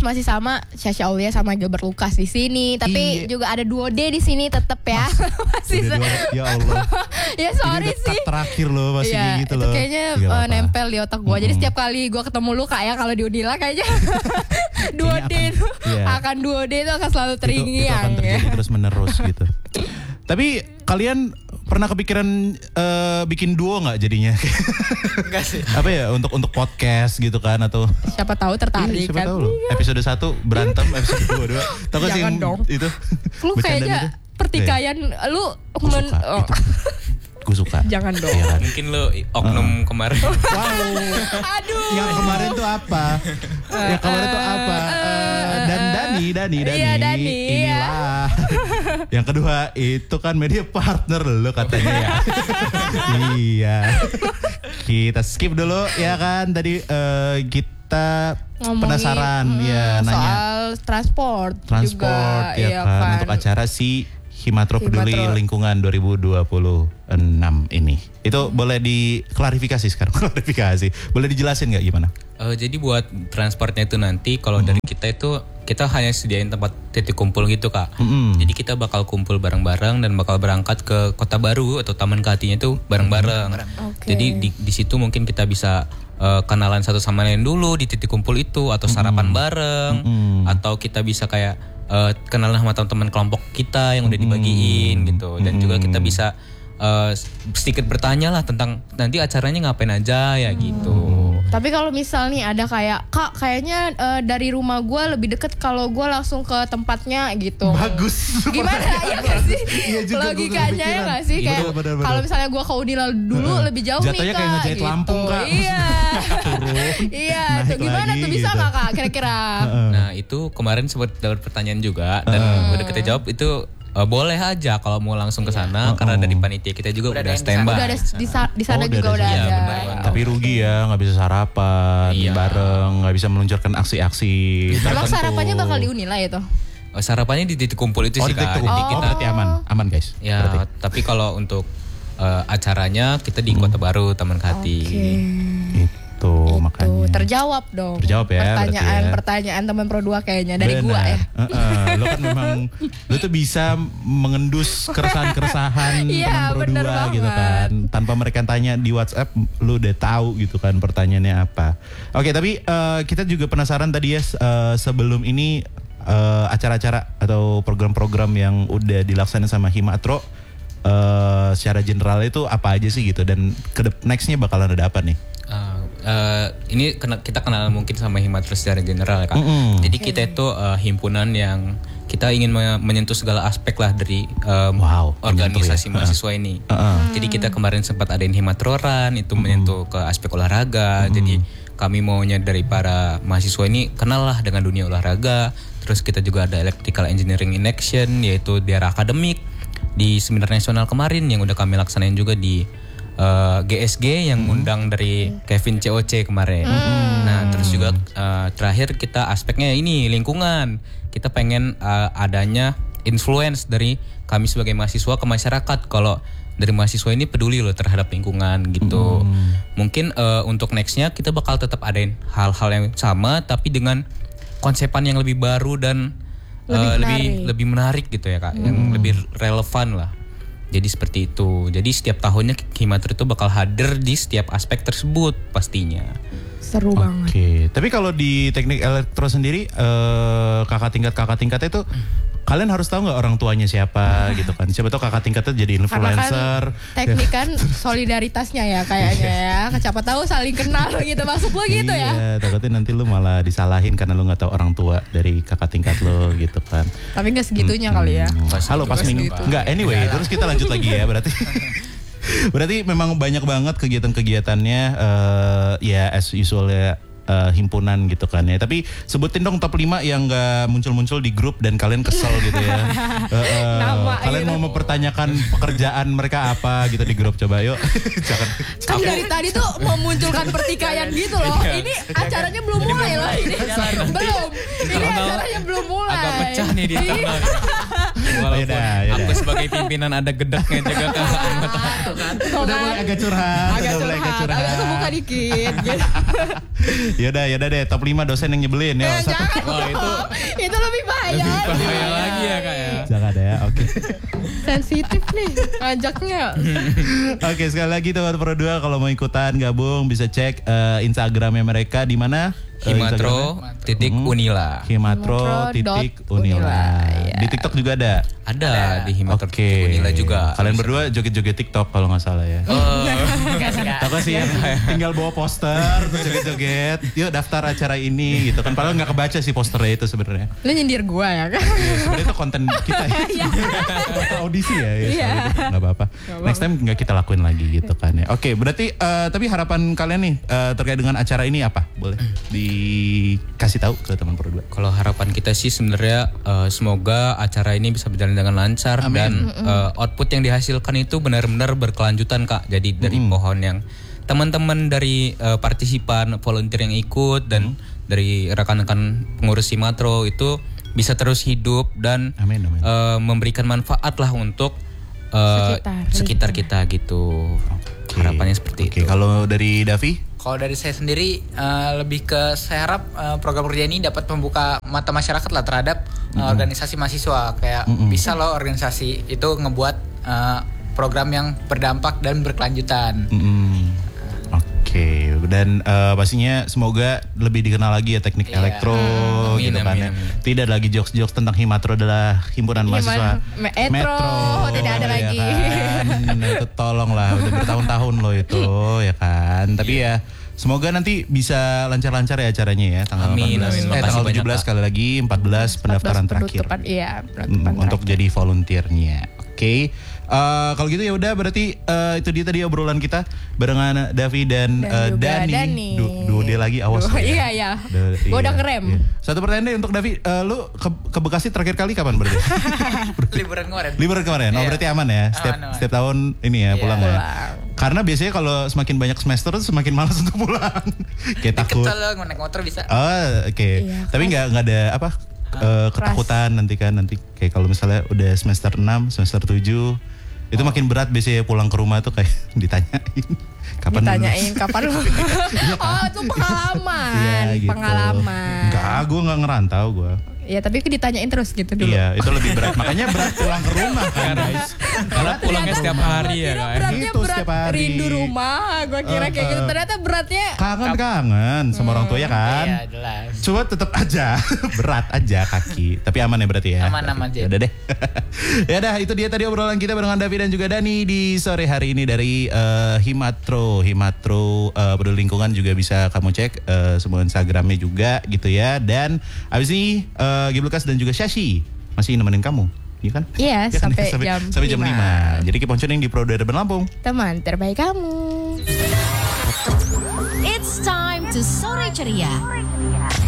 masih sama Syasha Aulia sama Gilbert Lucas di sini, tapi juga ada Duo D di sini tetap ya. Masih ya Allah. Ya sorry ini sih. Terakhir loh masih kayak gitu itu loh. kayaknya nempel di otak gue. Jadi setiap kali gue ketemu lu kayak kalau di Unila kayaknya Duo D itu akan Duo D itu akan selalu teringat. Itu akan terjadi terus menerus gitu. Tapi kalian pernah kepikiran bikin duo nggak jadinya? Enggak sih. Apa ya untuk podcast gitu kan atau? Siapa tahu tertarik siapa kan? tahu loh. Episode 1 berantem, episode 2. Tahu sih itu? Lu kayaknya pertikaian lu gue suka. Jangan dong. Ya, mungkin lo oknum kemarin. Wow. Aduh. Yang kemarin tuh apa? Yang kemarin tuh apa? Dan Dani. Iya, Dani. Inilah. Yang kedua itu kan media partner lo katanya ya. Iya. Kita skip dulu ya kan. Tadi kita penasaran ya nanya soal transport juga, ya kan untuk acara si Himatro Peduli Lingkungan 2026 ini. Itu boleh diklarifikasi sekarang. Boleh dijelasin nggak gimana? Jadi buat transportnya itu nanti kalau dari kita hanya sediain tempat titik kumpul gitu Kak. Jadi kita bakal kumpul bareng-bareng dan bakal berangkat ke Kota Baru atau Taman Kehatinya itu bareng-bareng. Jadi di situ mungkin kita bisa kenalan satu sama lain dulu di titik kumpul itu atau sarapan bareng atau kita bisa kayak kenalan sama teman-teman kelompok kita yang udah dibagiin gitu dan juga kita bisa sedikit bertanya lah tentang nanti acaranya ngapain aja ya gitu. Tapi kalau misal nih ada kayak Kak kayaknya dari rumah gue lebih deket kalau gue langsung ke tempatnya gitu. Bagus. Gimana ya gak sih? Logikanya ya gak sih? Kayak kalau misalnya gue ke Unila dulu lebih jauh jatuhnya nih Kak. Kayak ngejahit gitu. Lampung Kak. Iya. Iya. Tuh gimana tuh bisa gitu. gak Kak kira-kira? Nah itu kemarin sempat dapat pertanyaan juga dan udah kita jawab itu boleh aja kalau mau langsung ke sana karena dari panitia kita juga udah standby. Udah ada di sana juga udah ada. Tapi rugi ya nggak bisa sarapan bareng, nggak bisa meluncurkan aksi-aksi. Emang sarapannya bakal di Unila itu? Sarapannya di titik kumpul itu sih Kak. Jadi kita aman guys. Ya tapi kalau untuk acaranya kita di Kota Baru Taman Kehati. Itu makanya. Terjawab dong. Terjawab ya. Pertanyaan teman Pro 2 kayaknya dari gua ya. Lo kan memang lo tuh bisa mengendus keresahan-keresahan teman Pro 2 gitu kan. Tanpa mereka tanya di WhatsApp lo udah tahu gitu kan pertanyaannya apa. Oke, tapi kita juga penasaran tadi ya sebelum ini acara-acara atau program-program yang udah dilaksanakan sama Himatro secara general itu apa aja sih gitu dan nextnya bakalan ada apa nih? Ini kita kenal mungkin sama Himatro secara general ya Kak. Jadi kita itu himpunan yang kita ingin menyentuh segala aspek lah dari organisasi mahasiswa ini. Jadi kita kemarin sempat adain Himatroran itu menyentuh ke aspek olahraga. Jadi kami maunya dari para mahasiswa ini kenal lah dengan dunia olahraga. Terus kita juga ada Electrical Engineering in Action yaitu di arah akademik di Seminar Nasional kemarin yang udah kami laksanain juga di GSG yang undang dari Kevin COC kemarin. Nah terus juga terakhir kita aspeknya ini lingkungan. Kita pengen adanya influence dari kami sebagai mahasiswa ke masyarakat. Kalau dari mahasiswa ini peduli loh terhadap lingkungan gitu. Mungkin untuk nextnya kita bakal tetap adain hal-hal yang sama tapi dengan konsepan yang lebih baru dan lebih menarik gitu ya Kak. Yang lebih relevan lah. Jadi seperti itu. Jadi setiap tahunnya Himatro itu bakal hadir di setiap aspek tersebut pastinya. Seru banget. Oke. Tapi kalau di teknik elektro sendiri kakak tingkatnya itu kalian harus tahu nggak orang tuanya siapa gitu kan? Siapa tahu kakak tingkatnya jadi influencer. Karena kan teknik kan solidaritasnya ya kayaknya ya. Siapa tahu saling kenal gitu maksud lo gitu ya. Iya, takutnya nanti lu malah disalahin karena lu nggak tahu orang tua dari kakak tingkat lo gitu kan. Tapi nggak segitunya kali ya. Halo pas minggu. Enggak, anyway, terus kita lanjut lagi ya berarti. Berarti memang banyak banget kegiatan-kegiatannya ya as usual ya himpunan gitu kan ya. Tapi sebutin dong top 5 yang gak muncul-muncul di grup dan kalian kesel gitu ya. Kalian mau mempertanyakan pekerjaan mereka apa gitu di grup, coba yuk. Kan dari tadi tuh memunculkan pertikaian gitu loh. Ini acaranya belum mulai loh ini. Belum. Ini acaranya belum mulai. Agak pecah nih di tengah. Walaupun aku sebagai pimpinan ada gedeknya juga kan. Udah mulai agak curhat. Agak kebuka dikit. Yaudah deh, top 5 dosen yang nyebelin ya. Wah, itu lebih bahaya. Lebih bahaya lagi ya Kak ya. Jangan ya, oke. Sensitif nih ngajaknya. Oke, sekali lagi teman Pro 2 kalau mau ikutan gabung bisa cek Instagramnya mereka di mana? Himatro.unila. Himatro.unila. Di TikTok juga ada? Ada di Himatro.unila juga. Kalian berdua joget-joget TikTok kalau nggak salah ya. Takut sih ya, tinggal bawa poster terus joget-joget. Yuk daftar acara ini gitu kan. Padahal nggak kebaca sih posternya itu sebenarnya. Lu nyindir gua ya kan? Iya, sebenarnya itu konten kita ya. Audisi ya. Nggak apa-apa. Next time nggak kita lakuin lagi gitu kan ya. Oke, berarti tapi harapan kalian nih terkait dengan acara ini apa? Boleh dikasih tahu ke teman Pro 2. Kalau harapan kita sih sebenarnya semoga acara ini bisa berjalan dengan lancar. Amin. Dan output yang dihasilkan itu benar-benar berkelanjutan Kak. Jadi dari pohon yang teman-teman dari partisipan, volunteer yang ikut dan dari rekan-rekan pengurus Himatro itu bisa terus hidup dan memberikan manfaat lah untuk sekitar kita gitu. Harapannya seperti itu. Kalau dari Davi? Kalau dari saya sendiri lebih ke saya harap program kerja ini dapat membuka mata masyarakat lah terhadap organisasi mahasiswa. Kayak bisa loh organisasi itu ngebuat program yang berdampak dan berkelanjutan. Oke, dan pastinya semoga lebih dikenal lagi ya teknik elektro gitu kan ya. Tidak lagi jokes-jokes tentang Himatro adalah himpunan mahasiswa Metro. Tidak ada lagi. Kan? Itu tolonglah, udah bertahun-tahun loh itu ya kan. Tapi ya semoga nanti bisa lancar-lancar ya acaranya ya tanggal 14. Tanggal 17 sekali lagi 14 pendaftaran terakhir. Iya, untuk jadi volunteernya. Oke. Kalau gitu ya udah berarti itu dia tadi obrolan kita barengan Davi dan Dani. Duo dia lagi awas. Iya. Gue udah ngerem. Iya. Satu pertanyaan deh untuk Davi, lu ke Bekasi terakhir kali kapan berarti? Liburan kemarin. Oh berarti aman ya. Setiap tahun ini ya pulang ya. Karena biasanya kalau semakin banyak semester tuh semakin malas untuk pulang. Kayak takut. Kalau naik motor bisa. Oh oke. Tapi nggak ada apa? Ketakutan nanti kayak kalau misalnya udah semester 6, semester 7 itu makin berat biasanya pulang ke rumah tuh kayak ditanyain kapan lu. Oh itu pengalaman. Iya, gitu. Pengalaman. Enggak, gue nggak ngerantau gue. Ya tapi ditanyain terus gitu dulu. Iya itu lebih berat. Makanya berat pulang ke rumah kan guys. Karena pulangnya setiap hari ya kan. Beratnya gitu, berat setiap hari. Rindu rumah. Gue kira kayak gitu. Ternyata beratnya kangen sama orang tua ya kan. Iya jelas. Coba tetap aja berat aja kaki. Tapi aman ya berarti ya. Aman aja. Udah deh. Ya dah itu dia tadi obrolan kita barengan Davi dan juga Dani di sore hari ini dari Himatro Peduli Lingkungan juga bisa kamu cek semua Instagramnya juga gitu ya. Dan abis ini Giblukas dan juga Shashi masih nemenin kamu, iya kan? Iya, ya kan? sampai jam 5. Jadi keep on tuning di Pro 2 Urban Lampung. Teman terbaik kamu. It's time to Sore Ceria.